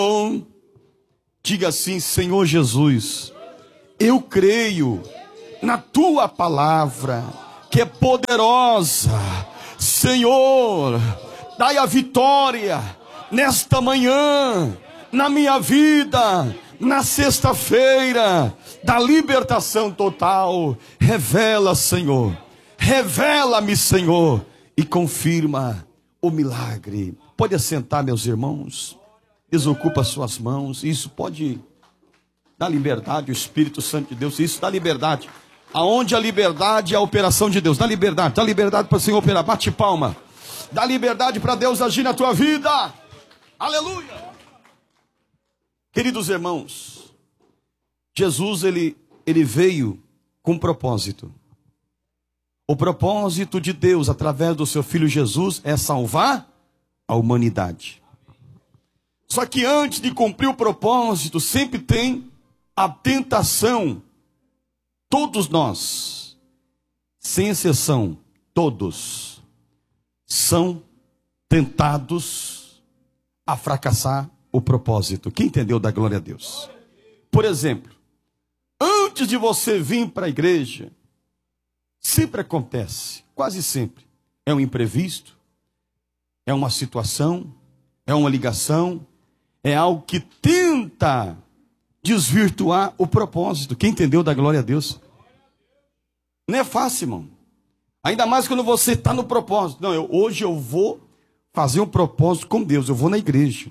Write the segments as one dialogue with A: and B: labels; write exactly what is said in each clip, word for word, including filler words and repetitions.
A: Diga assim: Senhor Jesus, eu creio na tua palavra, que é poderosa. Senhor, dai a vitória nesta manhã, na minha vida, na sexta-feira da libertação total. Revela, Senhor, revela-me, Senhor, e confirma o milagre. Pode assentar, meus irmãos. Desocupa suas mãos. Isso pode dar liberdade. O Espírito Santo de Deus, isso dá liberdade. Aonde a liberdade é a operação de Deus. Dá liberdade, dá liberdade para o Senhor operar. Bate palma. Dá liberdade para Deus agir na tua vida. Aleluia. Queridos irmãos, Jesus ele, ele veio com um propósito. O propósito de Deus através do seu Filho Jesus é salvar a humanidade. Só que antes de cumprir o propósito, sempre tem a tentação. Todos nós, sem exceção, todos, são tentados a fracassar o propósito. Quem entendeu, dá glória a Deus. Por exemplo, antes de você vir para a igreja, sempre acontece, quase sempre, é um imprevisto, é uma situação, é uma ligação, é algo que tenta desvirtuar o propósito. Quem entendeu, dá glória a Deus. Não é fácil, irmão. Ainda mais quando você está no propósito. Não, eu, hoje eu vou fazer um propósito com Deus. Eu vou na igreja.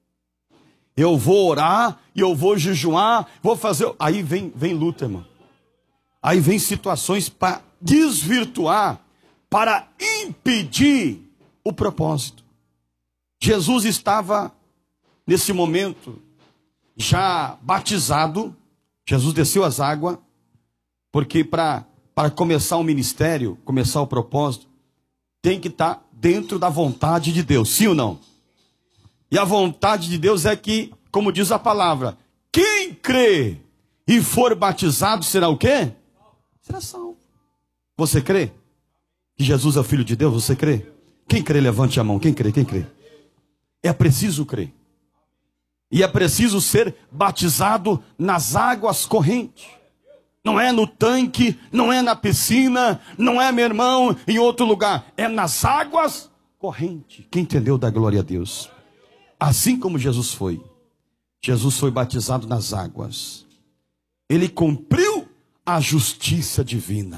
A: Eu vou orar e eu vou jejuar. Vou fazer. Aí vem, vem luta, irmão. Aí vem situações para desvirtuar, para impedir o propósito. Jesus estava nesse momento, já batizado. Jesus desceu as águas, porque para para começar o ministério, começar o propósito, tem que estar dentro da vontade de Deus, sim ou não? E a vontade de Deus é que, como diz a palavra, quem crê e for batizado será o quê? Será salvo. Você crê que Jesus é o Filho de Deus? Você crê? Quem crê, levante a mão. Quem crê? Quem crê? É preciso crer. E é preciso ser batizado nas águas correntes. Não é no tanque, não é na piscina, não é, meu irmão, em outro lugar. É nas águas correntes. Quem entendeu, dá glória a Deus. Assim como Jesus foi. Jesus foi batizado nas águas. Ele cumpriu a justiça divina.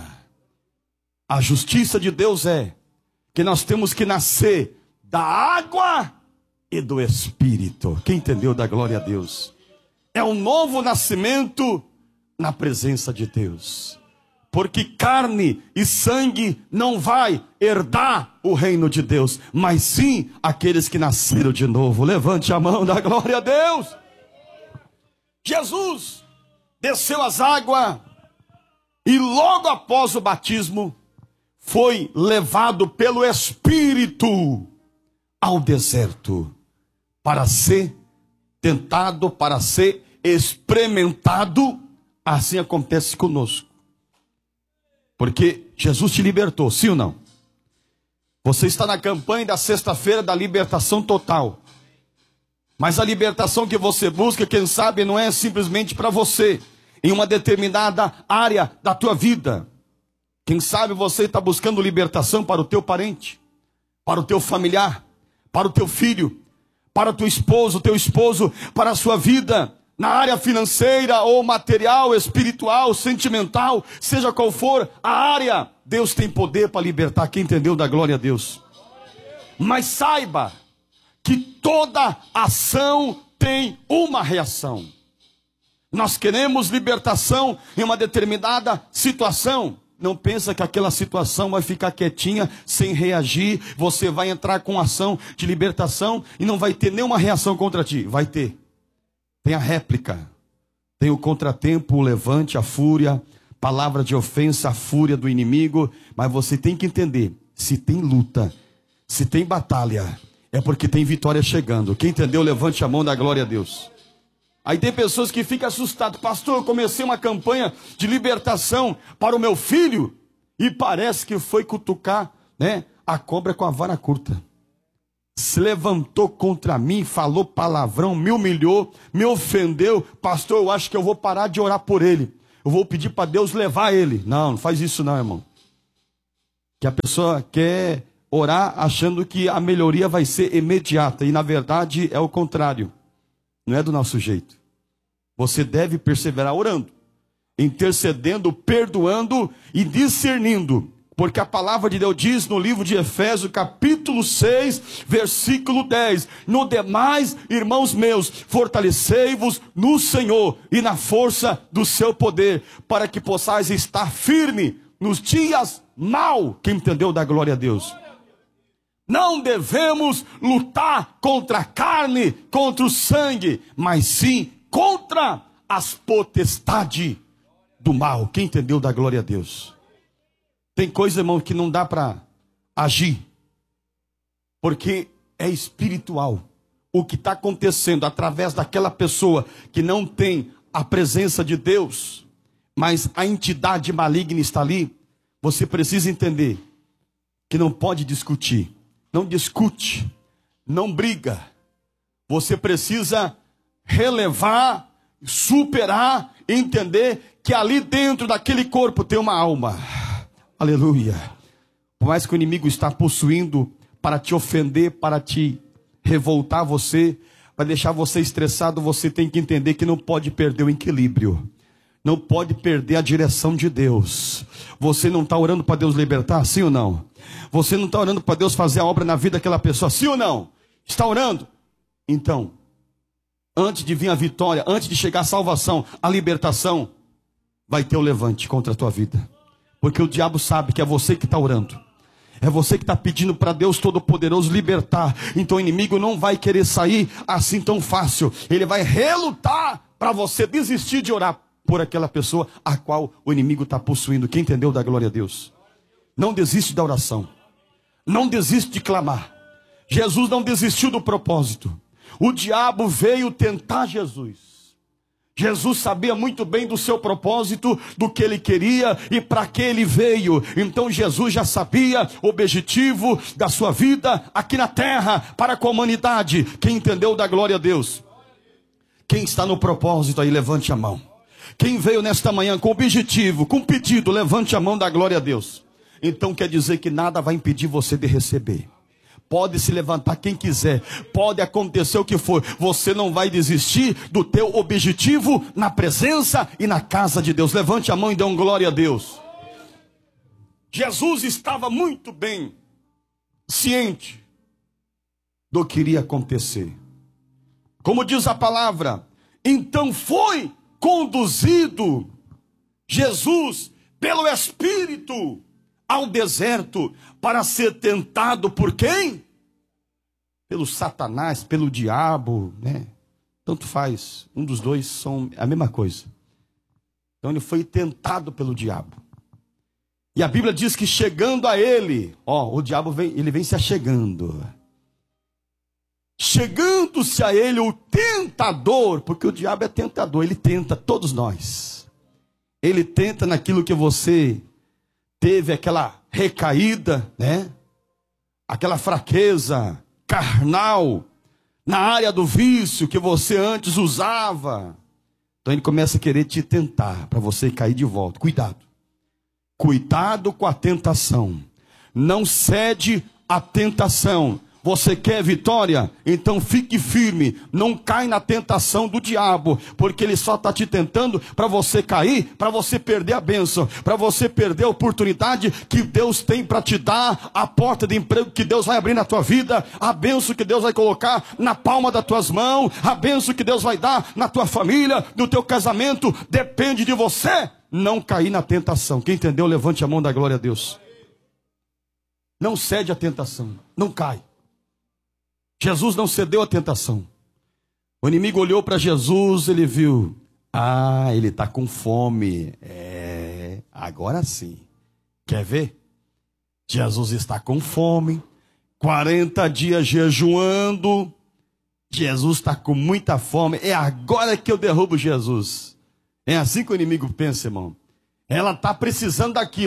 A: A justiça de Deus é que nós temos que nascer da água e do Espírito. Quem entendeu, dá glória a Deus. É um novo nascimento na presença de Deus. Porque carne e sangue não vai herdar o reino de Deus, mas sim aqueles que nasceram de novo. Levante a mão, dá glória a Deus. Jesus desceu as águas e logo após o batismo foi levado pelo Espírito ao deserto para ser tentado, para ser experimentado. Assim acontece conosco. Porque Jesus te libertou, sim ou não? Você está na campanha da sexta-feira da libertação total. Mas a libertação que você busca, quem sabe, não é simplesmente para você, em uma determinada área da tua vida. Quem sabe você está buscando libertação para o teu parente, para o teu familiar, para o teu filho, para o teu esposo, o teu esposo, para a sua vida, na área financeira ou material, espiritual, sentimental, seja qual for a área, Deus tem poder para libertar. Quem entendeu, dá glória a Deus. Mas saiba que toda ação tem uma reação. Nós queremos libertação em uma determinada situação. Não pensa que aquela situação vai ficar quietinha, sem reagir. Você vai entrar com ação de libertação e não vai ter nenhuma reação contra ti. Vai ter. Tem a réplica. Tem o contratempo, o levante, a fúria, palavra de ofensa, a fúria do inimigo. Mas você tem que entender, se tem luta, se tem batalha, é porque tem vitória chegando. Quem entendeu, levante a mão, da glória a Deus. Aí tem pessoas que ficam assustadas. Pastor, eu comecei uma campanha de libertação para o meu filho e parece que foi cutucar, né, a cobra com a vara curta. se levantou contra mim, falou palavrão, me humilhou, me ofendeu, pastor, eu acho que eu vou parar de orar por ele. Eu vou pedir para Deus levar ele. Não, não faz isso não, irmão. Que a pessoa quer orar achando que a melhoria vai ser imediata. E na verdade é o contrário. Não é do nosso jeito. Você deve perseverar orando, intercedendo, perdoando e discernindo. Porque a palavra de Deus diz no livro de Efésios, capítulo seis, versículo dez. No demais, irmãos meus, fortalecei-vos no Senhor e na força do seu poder, para que possais estar firme nos dias mal. Quem entendeu, dá glória a Deus. Não devemos lutar contra a carne, contra o sangue, mas sim contra as potestades do mal. Quem entendeu, dá glória a Deus. Tem coisa, irmão, que não dá para agir, porque é espiritual. O que está acontecendo através daquela pessoa que não tem a presença de Deus, mas a entidade maligna está ali, você precisa entender que não pode discutir. Não discute, não briga. Você precisa relevar, superar, entender que ali dentro daquele corpo tem uma alma. Aleluia. Por mais que o inimigo está possuindo para te ofender, para te revoltar você, para deixar você estressado, você tem que entender que não pode perder o equilíbrio. Não pode perder a direção de Deus. Você não está orando para Deus libertar, sim ou não? Você não está orando para Deus fazer a obra na vida daquela pessoa, sim ou não? Está orando? Então, antes de vir a vitória, antes de chegar a salvação, a libertação, vai ter o levante contra a tua vida. Porque o diabo sabe que é você que está orando. É você que está pedindo para Deus Todo-Poderoso libertar. Então o inimigo não vai querer sair assim tão fácil. Ele vai relutar para você desistir de orar por aquela pessoa a qual o inimigo está possuindo. Quem entendeu, dá glória a Deus. Não desiste da oração. Não desiste de clamar. Jesus não desistiu do propósito. O diabo veio tentar Jesus. Jesus sabia muito bem do seu propósito, do que ele queria e para que ele veio. Então Jesus já sabia o objetivo da sua vida aqui na terra, para com a humanidade. Quem entendeu, dá glória a Deus. Quem está no propósito aí, levante a mão. Quem veio nesta manhã com objetivo, com pedido, levante a mão, dá glória a Deus. Então quer dizer que nada vai impedir você de receber. Pode se levantar quem quiser, pode acontecer o que for, você não vai desistir do teu objetivo na presença e na casa de Deus. Levante a mão e dê um glória a Deus. Jesus estava muito bem ciente do que iria acontecer. Como diz a palavra, então foi conduzido Jesus pelo Espírito ao deserto para ser tentado por quem? Pelo Satanás, pelo diabo, né? Tanto faz, um dos dois são a mesma coisa. Então ele foi tentado pelo diabo. E a Bíblia diz que chegando a ele, ó, o diabo vem, ele vem se achegando. Chegando-se a ele o tentador, porque o diabo é tentador, ele tenta todos nós. Ele tenta naquilo que você teve aquela recaída, né? Aquela fraqueza carnal na área do vício que você antes usava. Então ele começa a querer te tentar para você cair de volta. Cuidado. Cuidado com a tentação. Não cede à tentação. Você quer vitória? Então fique firme. Não cai na tentação do diabo, porque ele só está te tentando para você cair, para você perder a bênção, para você perder a oportunidade que Deus tem para te dar, a porta de emprego que Deus vai abrir na tua vida, a bênção que Deus vai colocar na palma das tuas mãos, a bênção que Deus vai dar na tua família, no teu casamento. Depende de você não cair na tentação. Quem entendeu, levante a mão, da glória a Deus. Não cede à tentação, não cai. Jesus não cedeu à tentação. O inimigo olhou para Jesus, ele viu, ah, ele está com fome. É, agora sim. Quer ver? Jesus está com fome, quarenta dias jejuando, Jesus está com muita fome, é agora que eu derrubo Jesus. É assim que o inimigo pensa, irmão. Ela está precisando daquilo.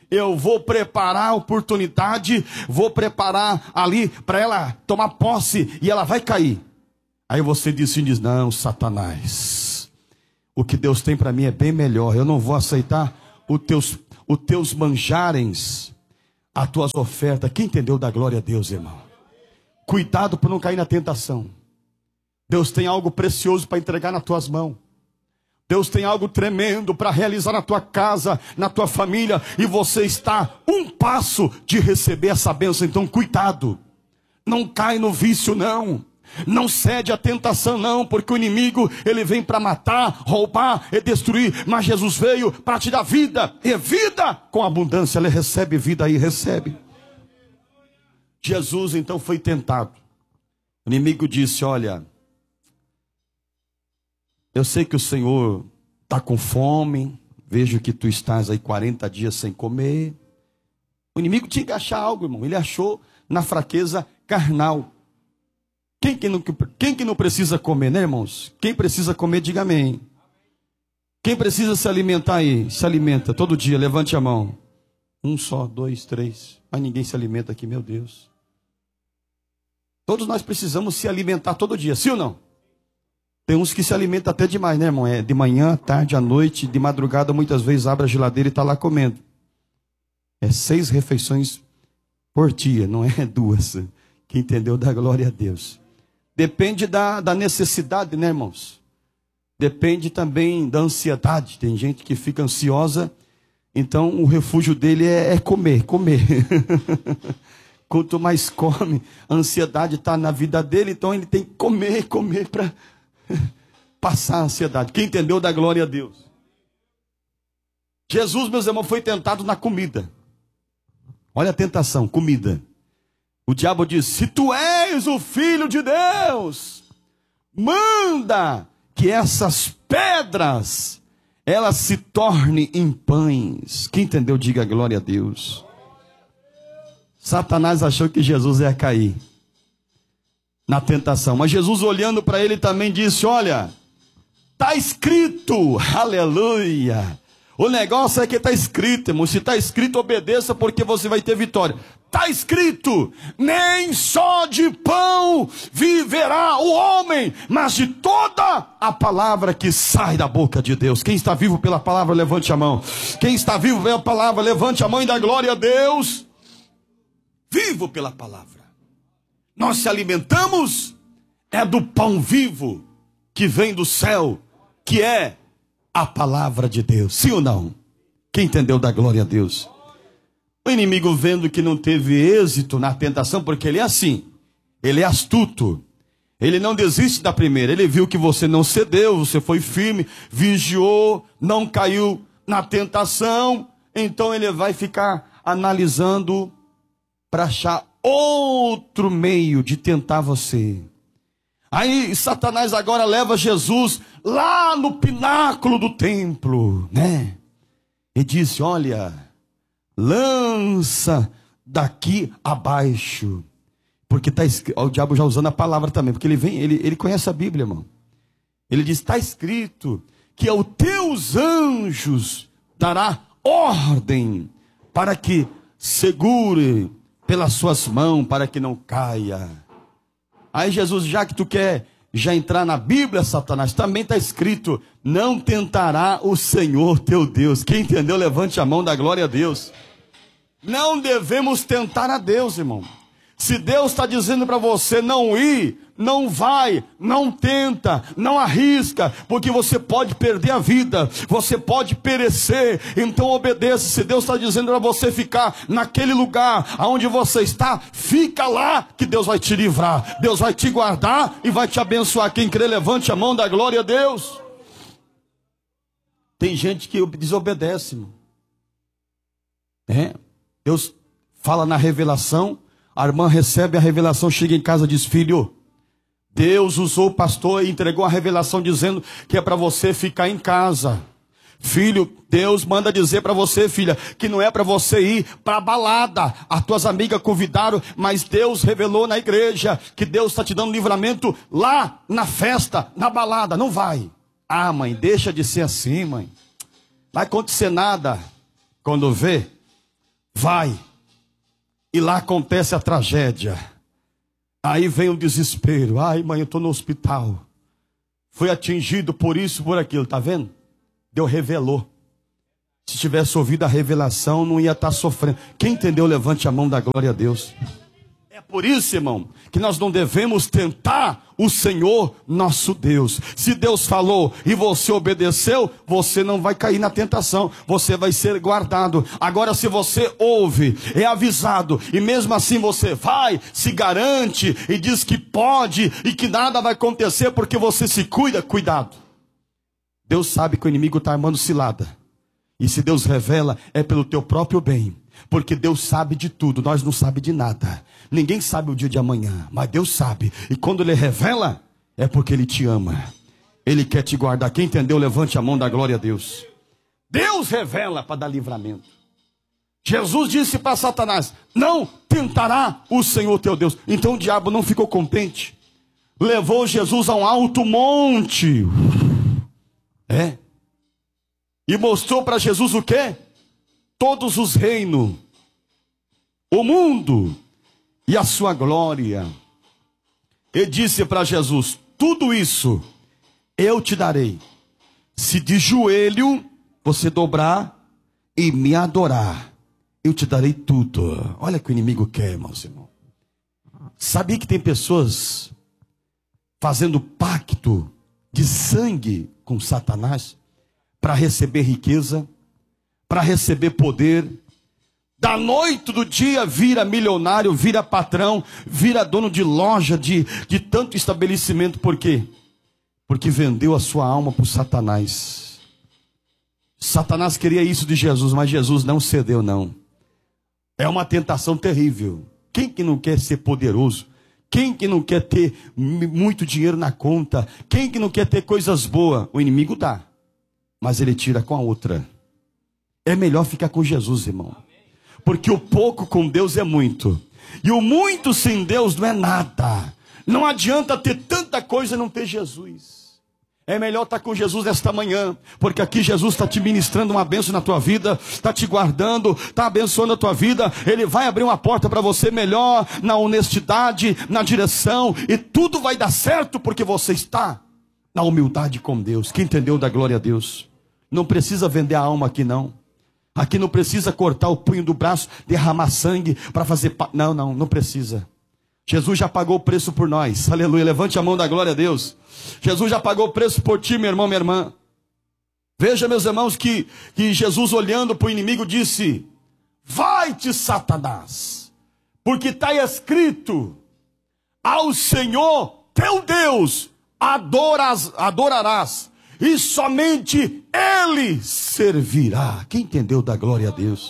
A: eu vou preparar a oportunidade, vou preparar ali para ela tomar posse e ela vai cair. Aí você disse, diz, não, Satanás, o que Deus tem para mim é bem melhor. Eu não vou aceitar os teus, os teus manjares, as tuas ofertas. Quem entendeu da glória a Deus, irmão? Cuidado para não cair na tentação. Deus tem algo precioso para entregar nas tuas mãos. Deus tem algo tremendo para realizar na tua casa, na tua família, e você está um passo de receber essa bênção. Então cuidado, não cai no vício não, não cede à tentação não, porque o inimigo ele vem para matar, roubar e destruir, mas Jesus veio para te dar vida, e vida com abundância. Ele recebe vida aí, recebe. Jesus então foi tentado. O inimigo disse, olha, eu sei que o Senhor está com fome, vejo que tu estás aí quarenta dias sem comer. O inimigo tinha que achar algo, irmão. Ele achou na fraqueza carnal. Quem que não, quem que não precisa comer, né, irmãos? Quem precisa comer, diga amém. Quem precisa se alimentar aí, se alimenta todo dia, levante a mão. Um só, dois, três. Mas ninguém se alimenta aqui, meu Deus. Todos nós precisamos se alimentar todo dia, sim ou não? Tem uns que se alimentam até demais, né, irmão? É de manhã, tarde, à noite, de madrugada, muitas vezes abre a geladeira e está lá comendo. É seis refeições por dia, não é duas. Quem entendeu, dá glória a Deus. Depende da, da necessidade, né, irmãos? Depende também da ansiedade. Tem gente que fica ansiosa, então o refúgio dele é, é comer, comer. Quanto mais come, a ansiedade está na vida dele, então ele tem que comer, comer para passar a ansiedade. Quem entendeu, dá glória a Deus. Jesus, meus irmãos, foi tentado na comida. Olha a tentação, comida. O diabo disse, se tu és o Filho de Deus, manda que essas pedras, elas se tornem em pães. Quem entendeu, diga glória a Deus. Satanás achou que Jesus ia cair na tentação, mas Jesus olhando para ele também disse, olha, está escrito, aleluia, o negócio é que está escrito, irmão, se está escrito, obedeça, porque você vai ter vitória. Está escrito, nem só de pão viverá o homem, mas de toda a palavra que sai da boca de Deus. Quem está vivo pela palavra, levante a mão. Quem está vivo pela palavra, levante a mão e dá glória a Deus. Vivo pela palavra. Nós se alimentamos é do pão vivo que vem do céu, que é a palavra de Deus. Sim ou não? Quem entendeu, dá glória a Deus. O inimigo, vendo que não teve êxito na tentação, porque ele é assim, ele é astuto, ele não desiste da primeira. Ele viu que você não cedeu, você foi firme, vigiou, não caiu na tentação, então ele vai ficar analisando para achar outro meio de tentar você. Aí Satanás agora leva Jesus lá no pináculo do templo, né? E disse, olha, lança daqui abaixo. Porque está escrito, o diabo já usando a palavra também, porque ele vem, ele, ele conhece a Bíblia, irmão. Ele diz, está escrito que aos teus anjos dará ordem para que segure pelas suas mãos, para que não caia. Aí Jesus, já que tu quer já entrar na Bíblia, Satanás, também está escrito, não tentará o Senhor teu Deus. Quem entendeu, levante a mão, da glória a Deus. Não devemos tentar a Deus, irmão. Se Deus está dizendo para você não ir, não vai, não tenta, não arrisca, porque você pode perder a vida, você pode perecer. Então obedeça. Se Deus está dizendo para você ficar naquele lugar aonde você está, fica lá, que Deus vai te livrar, Deus vai te guardar e vai te abençoar. Quem crê, levante a mão, da glória a Deus. Tem gente que desobedece, irmão. É, Deus fala na revelação, a irmã recebe a revelação, chega em casa e diz, filho, Deus usou o pastor e entregou a revelação dizendo que é para você ficar em casa. Filho, Deus manda dizer para você, filha, que não é para você ir para a balada. As tuas amigas convidaram, mas Deus revelou na igreja que Deus está te dando livramento lá na festa, na balada. Não vai. Ah, mãe, deixa de ser assim, mãe. Não vai acontecer nada. Quando vê, vai. E lá acontece a tragédia. Aí vem o desespero. Ai, mãe, eu estou no hospital. Fui atingido por isso, por aquilo. Está vendo? Deus revelou. Se tivesse ouvido a revelação, não ia estar sofrendo. Quem entendeu, levante a mão, da glória a Deus. É por isso, irmão, que nós não devemos tentar o Senhor nosso Deus. Se Deus falou e você obedeceu, você não vai cair na tentação, você vai ser guardado. Agora, se você ouve, é avisado, e mesmo assim você vai, se garante e diz que pode e que nada vai acontecer porque você se cuida, cuidado. Deus sabe que o inimigo está armando cilada. E se Deus revela, é pelo teu próprio bem. Porque Deus sabe de tudo, nós não sabemos de nada. Ninguém sabe o dia de amanhã, mas Deus sabe. E quando Ele revela, é porque Ele te ama. Ele quer te guardar. Quem entendeu, levante a mão, da glória a Deus. Deus revela para dar livramento. Jesus disse para Satanás: não tentará o Senhor teu Deus. Então o diabo não ficou contente. Levou Jesus a um alto monte. É. E mostrou para Jesus o quê? Todos os reinos, o mundo e a sua glória. Ele disse para Jesus: tudo isso eu te darei, se de joelho você dobrar e me adorar, eu te darei tudo. Olha o que o inimigo quer, irmãos, irmão. Sabia que tem pessoas fazendo pacto de sangue com Satanás para receber riqueza, para receber poder? Da noite do dia vira milionário, vira patrão, vira dono de loja, de, de tanto estabelecimento. Por quê? Porque vendeu a sua alma para o Satanás. Satanás queria isso de Jesus, mas Jesus não cedeu, não. É uma tentação terrível. Quem que não quer ser poderoso? Quem que não quer ter muito dinheiro na conta? Quem que não quer ter coisas boas? O inimigo dá, mas ele tira com a outra. É melhor ficar com Jesus, irmão. Porque o pouco com Deus é muito. E o muito sem Deus não é nada. Não adianta ter tanta coisa e não ter Jesus. É melhor estar com Jesus nesta manhã. Porque aqui Jesus está te ministrando uma bênção na tua vida. Está te guardando, está abençoando a tua vida. Ele vai abrir uma porta para você melhor, na honestidade, na direção. E tudo vai dar certo porque você está na humildade com Deus. Quem entendeu, dá glória a Deus. Não precisa vender a alma aqui, não. Aqui não precisa cortar o punho do braço, derramar sangue para fazer... Pa... Não, não, não precisa. Jesus já pagou o preço por nós. Aleluia, levante a mão, da glória a Deus. Jesus já pagou o preço por ti, meu irmão, minha irmã. Veja, meus irmãos, que, que Jesus, olhando para o inimigo, disse: vai-te, Satanás, porque está escrito: ao Senhor teu Deus adoras, adorarás, e somente Ele servirá. Quem entendeu, dá glória a Deus.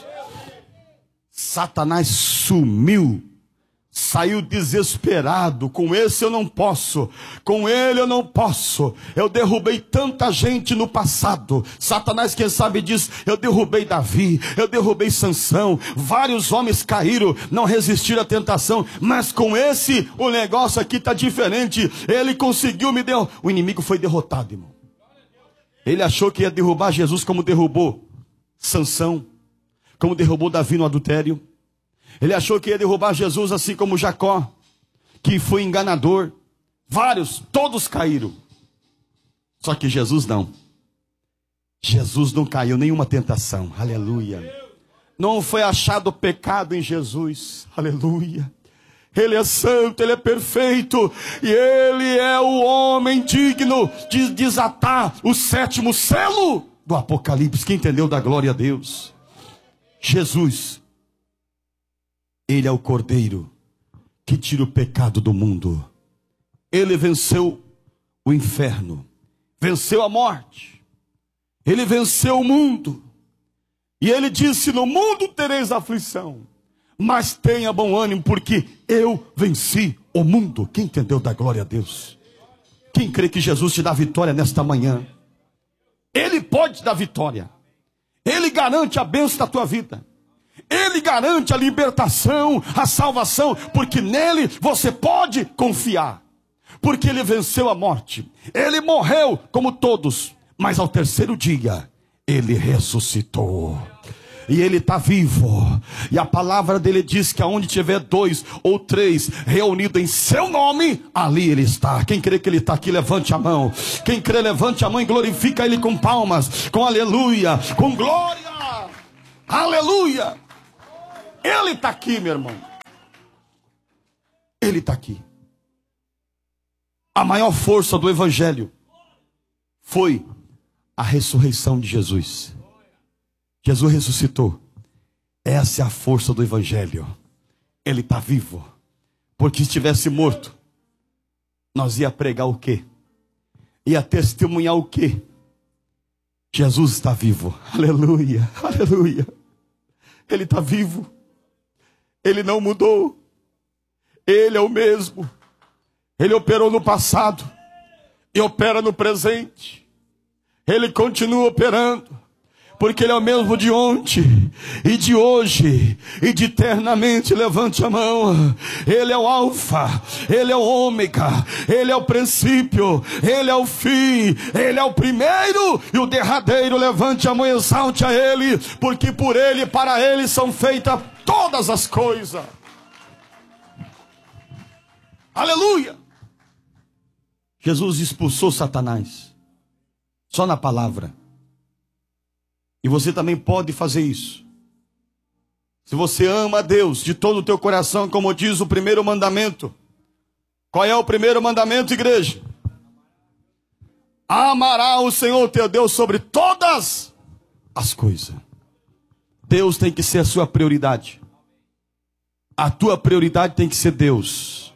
A: Satanás sumiu, saiu desesperado. Com esse eu não posso, com ele eu não posso. Eu derrubei tanta gente no passado. Satanás, quem sabe, diz: eu derrubei Davi, eu derrubei Sansão. Vários homens caíram, não resistiram à tentação. Mas com esse, o negócio aqui está diferente. Ele conseguiu me derrubar. O inimigo foi derrotado, irmão. Ele achou que ia derrubar Jesus como derrubou Sansão, como derrubou Davi no adultério. Ele achou que ia derrubar Jesus assim como Jacó, que foi enganador. Vários, todos caíram. Só que Jesus não. Jesus não caiu nenhuma tentação. Aleluia. Não foi achado pecado em Jesus. Aleluia. Ele é santo, Ele é perfeito, e Ele é o homem digno de desatar o sétimo selo do Apocalipse. Quem entendeu, dá glória a Deus. Jesus, Ele é o Cordeiro que tira o pecado do mundo. Ele venceu o inferno, venceu a morte, Ele venceu o mundo. E Ele disse: no mundo tereis aflição, mas tenha bom ânimo, porque eu venci o mundo. Quem entendeu, dá glória a Deus. Quem crê que Jesus te dá vitória nesta manhã? Ele pode te dar vitória. Ele garante a bênção da tua vida. Ele garante a libertação, a salvação, porque nele você pode confiar. Porque Ele venceu a morte. Ele morreu como todos, mas ao terceiro dia Ele ressuscitou. e Ele está vivo. E a palavra dele diz que aonde tiver dois ou três reunidos em seu nome, ali Ele está. Quem crê que Ele está aqui, levante a mão. Quem crê, levante a mão e glorifica Ele com palmas, com aleluia, com glória. Aleluia. Ele está aqui, meu irmão. Ele está aqui. A maior força do evangelho foi a ressurreição de Jesus. Jesus ressuscitou. Essa é a força do evangelho. Ele está vivo. Porque se estivesse morto, nós ia pregar o quê? Ia testemunhar o quê? Jesus está vivo. Aleluia, aleluia. Ele está vivo. Ele não mudou. Ele é o mesmo. Ele operou no passado e opera no presente. Ele continua operando, porque Ele é o mesmo de ontem, e de hoje, e de eternamente. Levante a mão. Ele é o alfa, Ele é o ômega, Ele é o princípio, Ele é o fim, Ele é o primeiro e o derradeiro. Levante a mão e exalte a Ele, porque por Ele e para Ele são feitas todas as coisas. Aleluia. Jesus expulsou Satanás só na palavra. E você também pode fazer isso. Se você ama a Deus de todo o teu coração, como diz o primeiro mandamento. Qual é o primeiro mandamento, igreja? Amará o Senhor teu Deus sobre todas as coisas. Deus tem que ser a sua prioridade. A tua prioridade tem que ser Deus.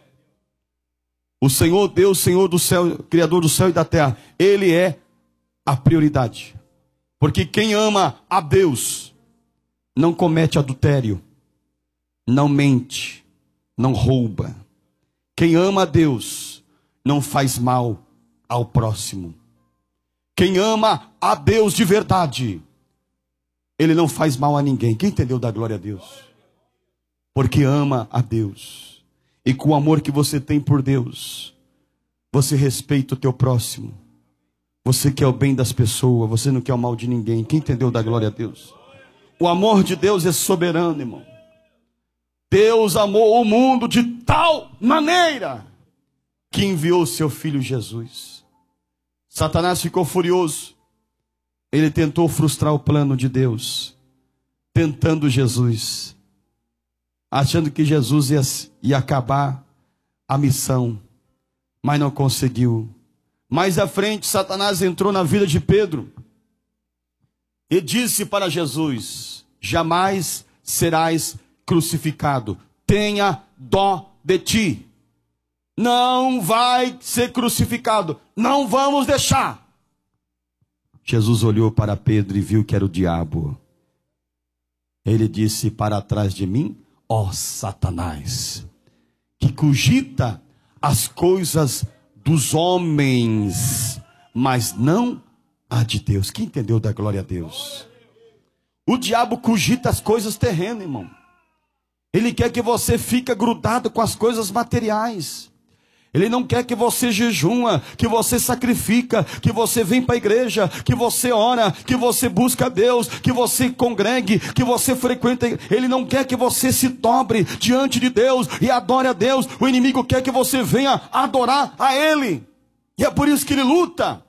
A: O Senhor Deus, Senhor do céu, Criador do céu e da terra. Ele é a prioridade. Porque quem ama a Deus não comete adultério, não mente, não rouba. Quem ama a Deus não faz mal ao próximo. Quem ama a Deus de verdade, ele não faz mal a ninguém. Quem entendeu da glória a Deus? Porque ama a Deus. E com o amor que você tem por Deus, você respeita o teu próximo. Você quer o bem das pessoas, você não quer o mal de ninguém. Quem entendeu da glória a Deus? O amor de Deus é soberano, irmão. Deus amou o mundo de tal maneira que enviou o seu filho Jesus. Satanás ficou furioso. Ele tentou frustrar o plano de Deus, tentando Jesus, achando que Jesus ia, ia acabar a missão, mas não conseguiu. Mais à frente, Satanás entrou na vida de Pedro e disse para Jesus: jamais serás crucificado. Tenha dó de ti. Não vai ser crucificado. Não vamos deixar. Jesus olhou para Pedro e viu que era o diabo. Ele disse: para trás de mim, ó Satanás, que cogita as coisas dos homens, mas não a de Deus. Quem entendeu da glória a Deus? O diabo cogita as coisas terrenas, irmão. Ele quer que você fique grudado com as coisas materiais. Ele não quer que você jejua, que você sacrifica, que você vem para a igreja, que você ora, que você busca a Deus, que você congregue, que você frequenta. Ele não quer que você se dobre diante de Deus e adore a Deus. O inimigo quer que você venha adorar a Ele. E é por isso que ele luta.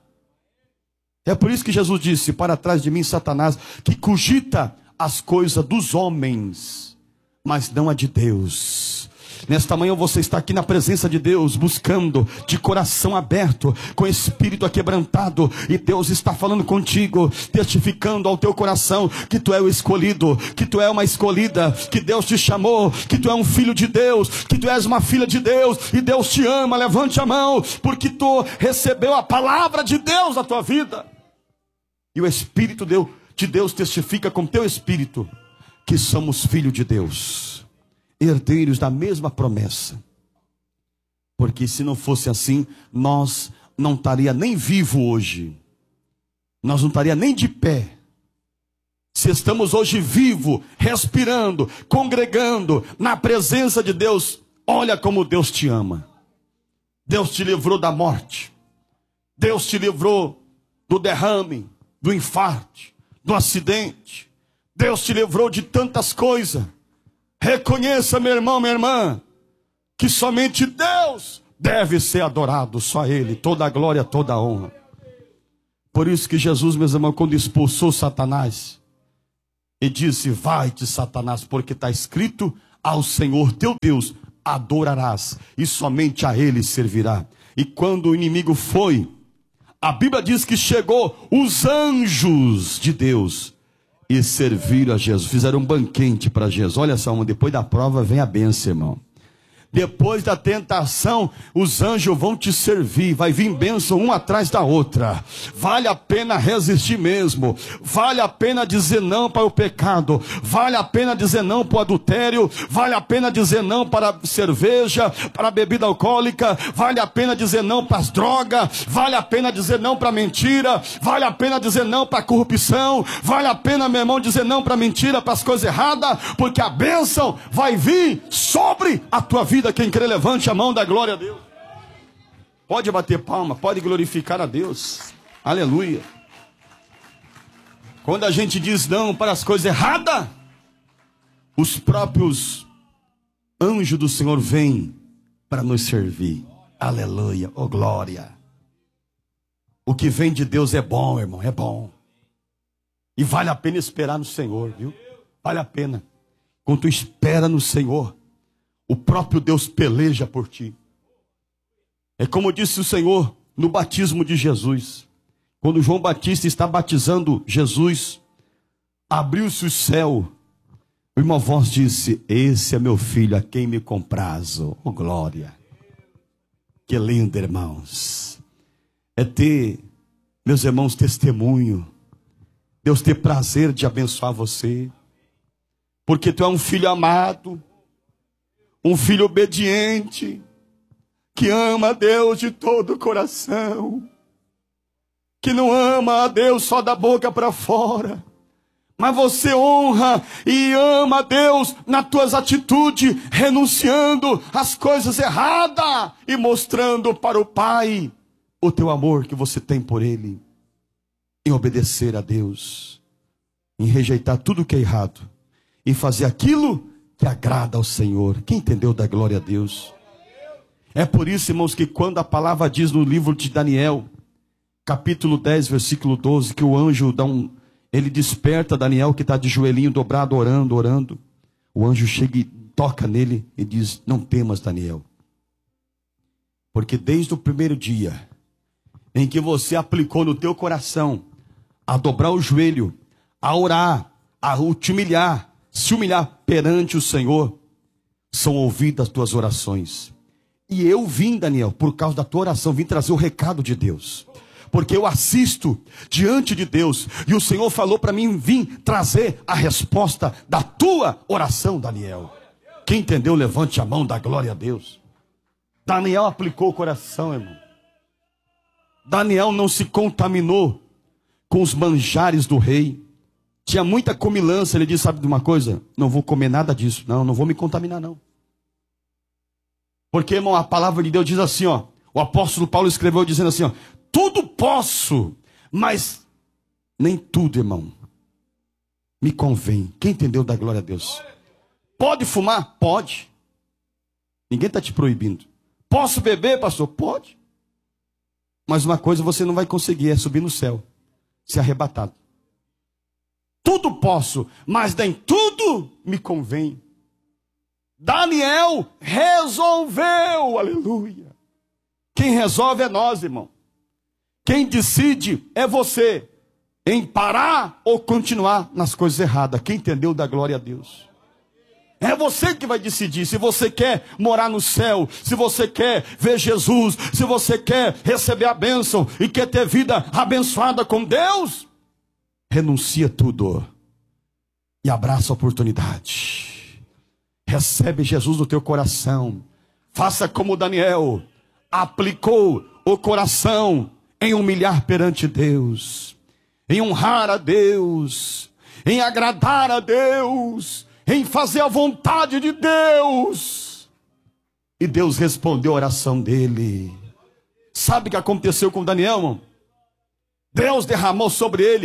A: É por isso que Jesus disse: para trás de mim, Satanás, que cogita as coisas dos homens, mas não a de Deus. Nesta manhã você está aqui na presença de Deus, buscando de coração aberto, com espírito aquebrantado, e Deus está falando contigo, testificando ao teu coração que tu é o escolhido, que tu é uma escolhida, que Deus te chamou, que tu é um filho de Deus, que tu és uma filha de Deus, e Deus te ama. Levante a mão, porque tu recebeu a palavra de Deus na tua vida, e o Espírito de Deus testifica com teu espírito que somos filhos de Deus, herdeiros da mesma promessa. Porque se não fosse assim, nós não estaria nem vivo hoje. Nós não estaria nem de pé. Se estamos hoje vivos, respirando, congregando na presença de Deus, olha como Deus te ama. Deus te livrou da morte. Deus te livrou do derrame, do infarto, do acidente. Deus te livrou de tantas coisas. Reconheça, meu irmão, minha irmã, que somente Deus deve ser adorado, só Ele, toda a glória, toda a honra. Por isso que Jesus, meus irmãos, quando expulsou Satanás, ele disse: vai-te, Satanás, porque está escrito: ao Senhor teu Deus adorarás, e somente a Ele servirá. E quando o inimigo foi, a Bíblia diz que chegou os anjos de Deus e serviram a Jesus, fizeram um banquete para Jesus. Olha só, depois da prova vem a bênção, irmão. Depois da tentação, os anjos vão te servir, vai vir bênção uma atrás da outra. Vale a pena resistir mesmo, vale a pena dizer não para o pecado, vale a pena dizer não para o adultério, vale a pena dizer não para a cerveja, para a bebida alcoólica, vale a pena dizer não para as drogas, vale a pena dizer não para a mentira, vale a pena dizer não para a corrupção, vale a pena, meu irmão, dizer não para a mentira, para as coisas erradas, porque a bênção vai vir sobre a tua vida. Quem crê, levante a mão da glória a Deus. Pode bater palma, pode glorificar a Deus. Aleluia. Quando a gente diz não para as coisas erradas, os próprios anjos do Senhor vêm para nos servir. Aleluia, oh glória. O que vem de Deus é bom, irmão, é bom. E vale a pena esperar no Senhor, viu? Vale a pena. Quando tu espera no Senhor, o próprio Deus peleja por ti. É como disse o Senhor no batismo de Jesus. Quando João Batista está batizando Jesus, abriu-se o céu. Uma voz disse: esse é meu filho a quem me comprazo. Oh glória. Que lindo, irmãos. É ter, meus irmãos, testemunho. Deus ter prazer de abençoar você. Porque tu é um filho amado. Um filho obediente, que ama a Deus de todo o coração, que não ama a Deus só da boca para fora, mas você honra e ama a Deus nas tuas atitudes, renunciando às coisas erradas e mostrando para o Pai o teu amor que você tem por Ele, em obedecer a Deus, em rejeitar tudo que é errado, e fazer aquilo que agrada ao Senhor. Quem entendeu da glória a Deus? É por isso, irmãos, que quando a palavra diz no livro de Daniel, capítulo dez, versículo doze, que o anjo dá um, ele desperta Daniel, que está de joelhinho dobrado, orando, orando. O anjo chega e toca nele e diz: não temas, Daniel, porque desde o primeiro dia em que você aplicou no teu coração a dobrar o joelho, a orar, a te humilhar, se humilhar perante o Senhor, são ouvidas as tuas orações. E eu vim, Daniel, por causa da tua oração, vim trazer o recado de Deus. Porque eu assisto diante de Deus, e o Senhor falou para mim vir trazer a resposta da tua oração, Daniel. Quem entendeu, levante a mão, da glória a Deus. Daniel aplicou o coração, irmão. Daniel não se contaminou com os manjares do rei. Tinha muita comilança. Ele disse: sabe de uma coisa? Não vou comer nada disso. Não, não vou me contaminar, não. Porque, irmão, a palavra de Deus diz assim, ó. O apóstolo Paulo escreveu dizendo assim, ó: tudo posso, mas nem tudo, irmão, me convém. Quem entendeu da glória a Deus? Pode fumar? Pode. Ninguém está te proibindo. Posso beber, pastor? Pode. Mas uma coisa você não vai conseguir, é subir no céu, ser arrebatado. Tudo posso, mas nem tudo me convém. Daniel resolveu, aleluia. Quem resolve é nós, irmão. Quem decide é você, em parar ou continuar nas coisas erradas. Quem entendeu, da glória a Deus. É você que vai decidir se você quer morar no céu, se você quer ver Jesus, se você quer receber a bênção e quer ter vida abençoada com Deus. Renuncia tudo e abraça a oportunidade. Recebe Jesus no teu coração. Faça como Daniel aplicou o coração em humilhar perante Deus, em honrar a Deus, em agradar a Deus, em fazer a vontade de Deus. E Deus respondeu a oração dele. Sabe o que aconteceu com Daniel, irmão? Deus derramou sobre ele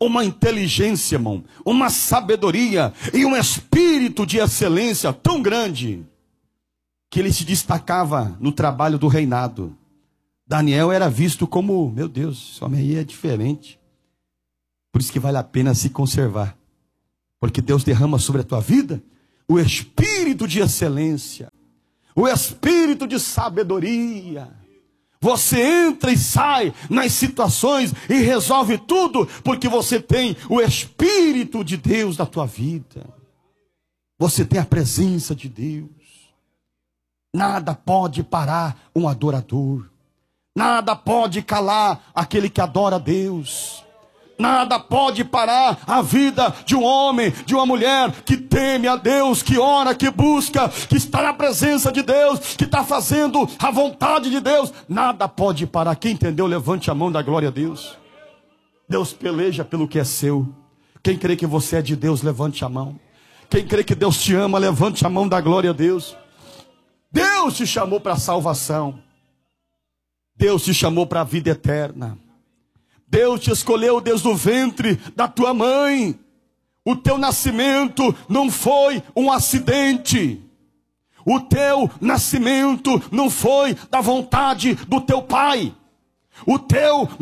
A: uma inteligência, irmão, uma sabedoria e um espírito de excelência tão grande, que ele se destacava no trabalho do reinado. Daniel era visto como, meu Deus, esse homem aí é diferente. Por isso que vale a pena se conservar. Porque Deus derrama sobre a tua vida o espírito de excelência, o espírito de sabedoria. Você entra e sai nas situações e resolve tudo, porque você tem o Espírito de Deus na tua vida. Você tem a presença de Deus. Nada pode parar um adorador. Nada pode calar aquele que adora a Deus. Nada pode parar a vida de um homem, de uma mulher que teme a Deus, que ora, que busca, que está na presença de Deus, que está fazendo a vontade de Deus. Nada pode parar. Quem entendeu, levante a mão da glória a Deus. Deus peleja pelo que é seu. Quem crê que você é de Deus, levante a mão. Quem crê que Deus te ama, levante a mão da glória a Deus. Deus te chamou para a salvação. Deus te chamou para a vida eterna. Deus te escolheu desde o ventre da tua mãe. O teu nascimento não foi um acidente. O teu nascimento não foi da vontade do teu pai. O teu